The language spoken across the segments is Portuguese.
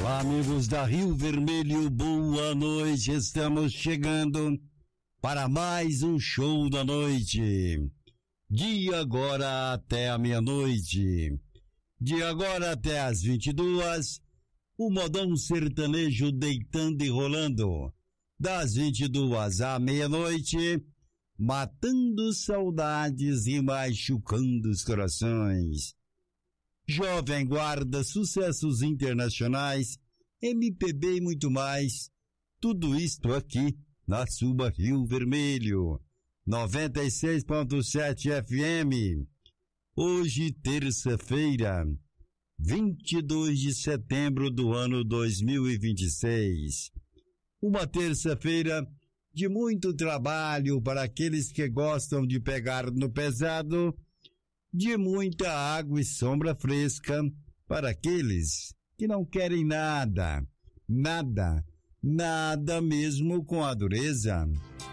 Olá, amigos da Rio Vermelho, boa noite. Estamos chegando para mais um show da noite. De agora até a meia-noite. De agora até as 22, o modão sertanejo deitando e rolando. Das 22 à meia-noite, matando saudades e machucando os corações. Jovem Guarda, sucessos internacionais, MPB e muito mais. Tudo isto aqui na sua Rio Vermelho, 96.7 FM. Hoje, terça-feira, 22 de setembro do ano 2026. Uma terça-feira de muito trabalho para aqueles que gostam de pegar no pesado, de muita água e sombra fresca para aqueles que não querem nada, nada mesmo com a dureza.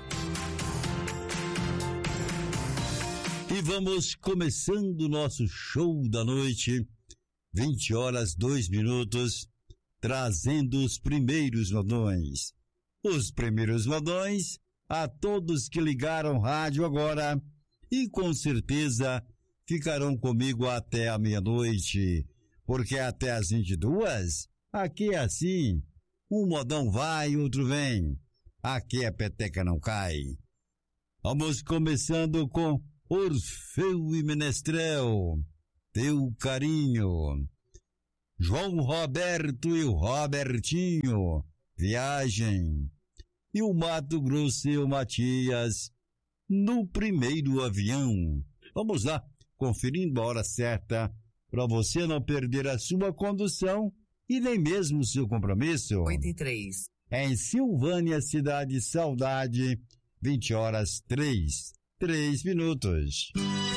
E vamos começando o nosso show da noite, 20 horas 2 minutos, trazendo os primeiros modões. Os primeiros modões a todos que ligaram rádio agora e com certeza ficarão comigo até a meia-noite, porque até as 22, aqui é assim, um modão vai, outro vem, aqui a peteca não cai. Vamos começando com Orfeu e Menestrel, Teu Carinho, João Roberto e o Robertinho, Viagem, e o Mato Grosso e o Matias, No Primeiro Avião. Vamos lá, conferindo a hora certa, para você não perder a sua condução e nem mesmo o seu compromisso. 8:03. Em Silvânia, Cidade Saudade, 20 horas 3 minutos.